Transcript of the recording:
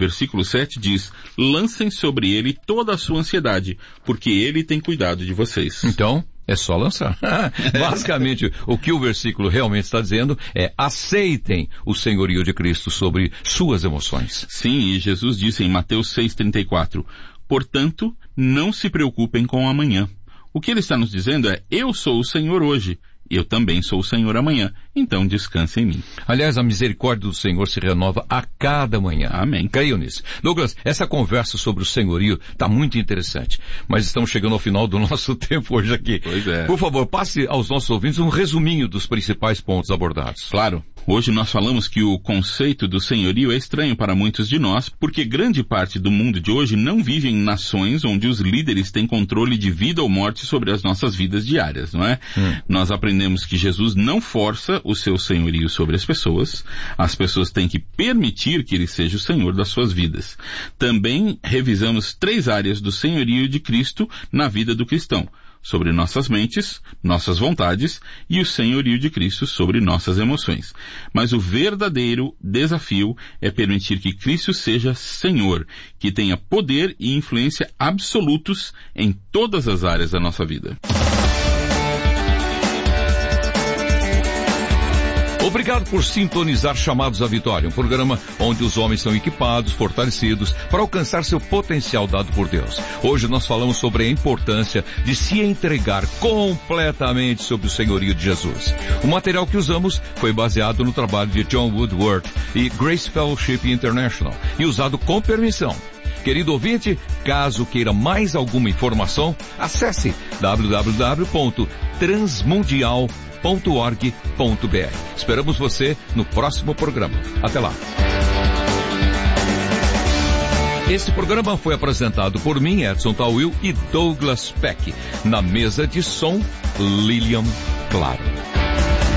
versículo 7 diz: lancem sobre ele toda a sua ansiedade, porque ele tem cuidado de vocês. Então, é só lançar. Basicamente, o que o versículo realmente está dizendo é: aceitem o senhorio de Cristo sobre suas emoções. Sim, e Jesus disse em Mateus 6,34, portanto, não se preocupem com o amanhã. O que ele está nos dizendo é: eu sou o Senhor hoje, eu também sou o Senhor amanhã, então descanse em mim. Aliás, a misericórdia do Senhor se renova a cada manhã. Amém. Creio nisso. Douglas, essa conversa sobre o senhorio está muito interessante, mas estamos chegando ao final do nosso tempo hoje aqui. Pois é. Por favor, passe aos nossos ouvintes um resuminho dos principais pontos abordados. Claro. Hoje nós falamos que o conceito do senhorio é estranho para muitos de nós, porque grande parte do mundo de hoje não vive em nações onde os líderes têm controle de vida ou morte sobre as nossas vidas diárias, não é? Nós aprendemos que Jesus não força o seu senhorio sobre as pessoas têm que permitir que ele seja o Senhor das suas vidas. Também revisamos 3 áreas do senhorio de Cristo na vida do cristão: sobre nossas mentes, nossas vontades e o senhorio de Cristo sobre nossas emoções. Mas o verdadeiro desafio é permitir que Cristo seja Senhor, que tenha poder e influência absolutos em todas as áreas da nossa vida. Obrigado por sintonizar Chamados à Vitória, um programa onde os homens são equipados, fortalecidos, para alcançar seu potencial dado por Deus. Hoje nós falamos sobre a importância de se entregar completamente sob o senhorio de Jesus. O material que usamos foi baseado no trabalho de John Woodward e Grace Fellowship International e usado com permissão. Querido ouvinte, caso queira mais alguma informação, acesse www.transmundial.org.br. Esperamos você no próximo programa. Até lá. Este programa foi apresentado por mim, Edson Tawil, e Douglas Peck. Na mesa de som, Lilian Claro.